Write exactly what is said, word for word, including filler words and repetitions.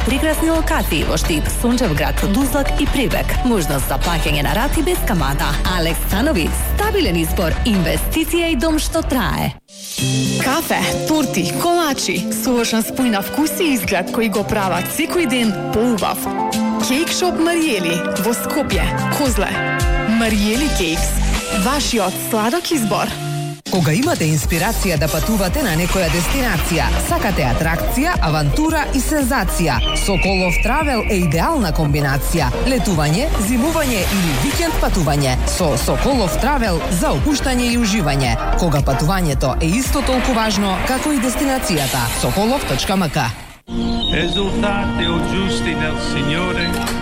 прекрасни локации во Штип, Сончевград, Тузлак и Прибек. Можност за плаќање на рати без камата. Алекс Становиц, стабилен избор, инвестиција и дом што трае. Кафе, торти, колачи, совршен спој на вкус и изглед кои го прават секој ден поубав. Кейкшоп Мариели во Скопје, Козле. Мариели Кейкс, вашиот сладок избор. Кога имате инспирација да патувате на некоја дестинација, сакате атракција, авантура и сензација, Соколов Травел е идеална комбинација. Летување, зимување или викенд патување со Соколов Травел за опуштање и уживање. Кога патувањето е исто толку важно како и дестинацијата. Соколов точка ем ка. Esultate o giusti nel Signore,